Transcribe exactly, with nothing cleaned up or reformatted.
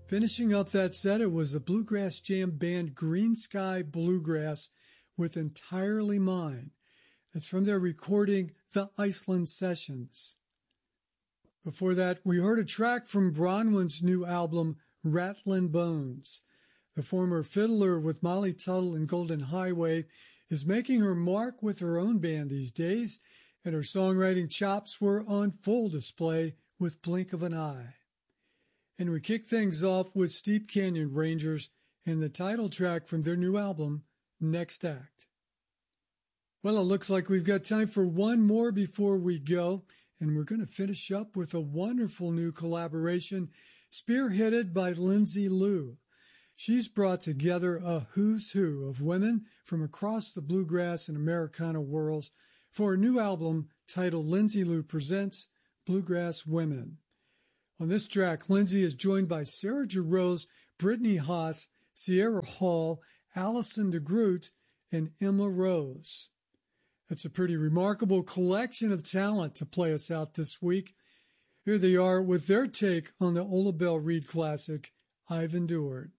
Finishing up that set, it was the bluegrass jam band Green Sky Bluegrass with Entirely Mine. That's from their recording, The Iceland Sessions. Before that, we heard a track from Bronwyn's new album, Rattlin' Bones. The former fiddler with Molly Tuttle and Golden Highway is making her mark with her own band these days, and her songwriting chops were on full display with Blink of an Eye. And we kick things off with Steep Canyon Rangers and the title track from their new album, Next Act. Well, it looks like we've got time for one more before we go, and we're going to finish up with a wonderful new collaboration spearheaded by Lindsay Lou. She's brought together a who's who of women from across the bluegrass and Americana worlds for a new album titled Lindsay Lou Presents Bluegrass Women. On this track, Lindsay is joined by Sarah Jarosz, Brittany Haas, Sierra Hall, Allison DeGroot, and Emma Rose. It's a pretty remarkable collection of talent to play us out this week. Here they are with their take on the Ola Belle Reed classic, I've Endured.